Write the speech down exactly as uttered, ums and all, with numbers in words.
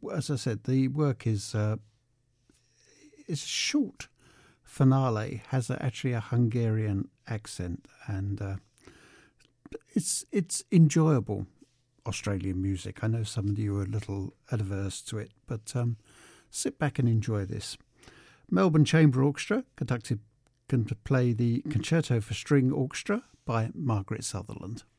as I said, the work is uh, is short. Finale has a, actually a Hungarian accent, and uh, it's it's enjoyable Australian music. I know some of you are a little adverse to it, but um, sit back and enjoy this. Melbourne Chamber Orchestra conducted can play the Concerto for String Orchestra by Margaret Sutherland.